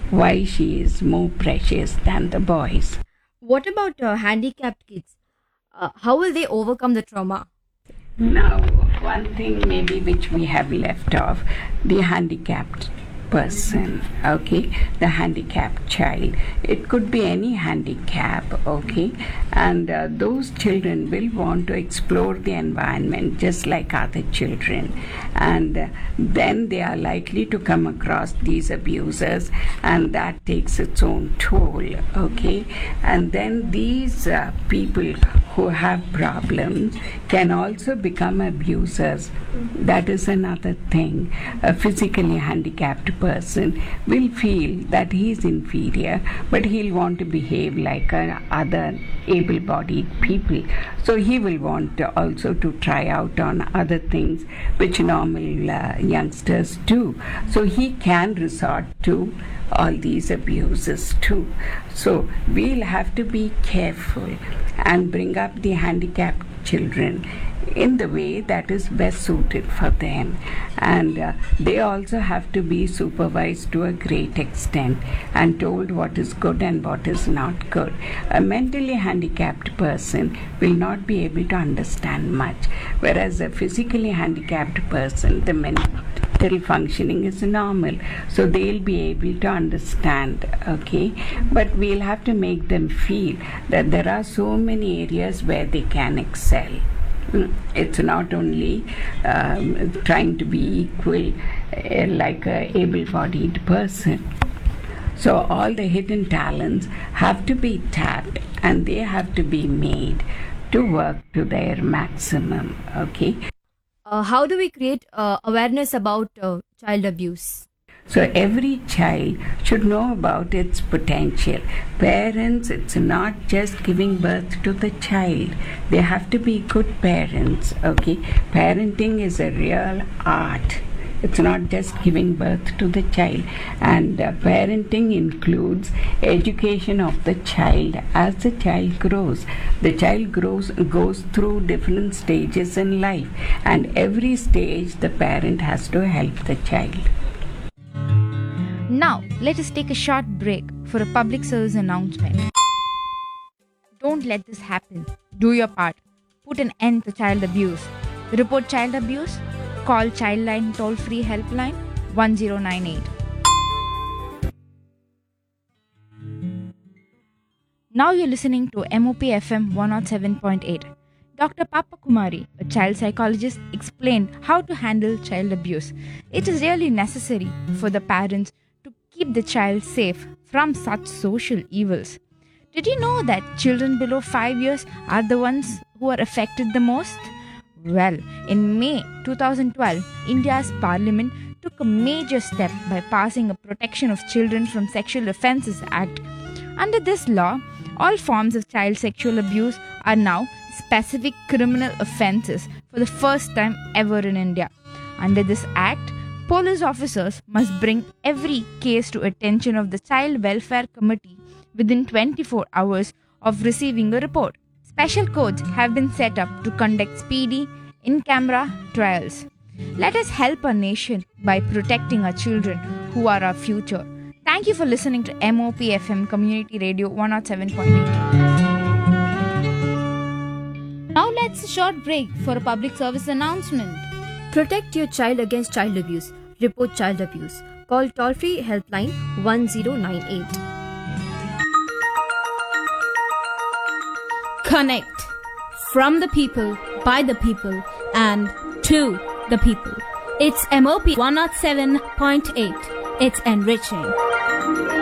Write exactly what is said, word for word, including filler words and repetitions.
why she is more precious than the boys. What about uh, handicapped kids? Uh, how will they overcome the trauma? Now, one thing maybe which we have left off, the handicapped person, okay, the handicapped child. It could be any handicap, okay, and uh, those children will want to explore the environment just like other children, and uh, then they are likely to come across these abusers, and that takes its own toll, okay, and then these uh, people who have problems can also become abusers. That is another thing. A physically handicapped person will feel that he is inferior, but he'll want to behave like uh, other able-bodied people. So he will want to also to try out on other things which normal uh, youngsters do. So he can resort to all these abuses too. So we'll have to be careful and bring up the handicapped children in the way that is best suited for them, and uh, they also have to be supervised to a great extent and told what is good and what is not good. A mentally handicapped person will not be able to understand much, whereas a physically handicapped person, the mental functioning is normal, so they'll be able to understand, okay, but we'll have to make them feel that there are so many areas where they can excel. It's not only um, trying to be equal uh, like a able-bodied person. So all the hidden talents have to be tapped and they have to be made to work to their maximum, okay? Uh, how do we create uh, awareness about uh, child abuse? So every child should know about its potential. Parents, it's not just giving birth to the child. They have to be good parents, okay? Parenting is a real art. It's not just giving birth to the child. And uh, parenting includes education of the child as the child grows. The child grows goes through different stages in life, and every stage the parent has to help the child. Now, let us take a short break for a public service announcement. Don't let this happen. Do your part. Put an end to child abuse. Report child abuse? Call Childline toll-free helpline one zero nine eight. Now you're listening to M O P F M one oh seven point eight. Doctor Papa Kumari, a child psychologist, explained how to handle child abuse. It is really necessary for the parents to keep the child safe from such social evils. Did you know that children below five years are the ones who are affected the most? Well, in May twenty twelve, India's parliament took a major step by passing a Protection of Children from Sexual Offences Act. Under this law, all forms of child sexual abuse are now specific criminal offences for the first time ever in India. Under this act, police officers must bring every case to attention of the Child Welfare Committee within twenty-four hours of receiving a report. Special courts have been set up to conduct speedy, in-camera trials. Let us help our nation by protecting our children who are our future. Thank you for listening to M O P F M Community Radio one oh seven point eight. Now let's a short break for a public service announcement. Protect your child against child abuse. Report child abuse. Call toll-free helpline one zero nine eight. Connect. From the people, by the people, and to the people. It's M O P one oh seven point eight. It's enriching.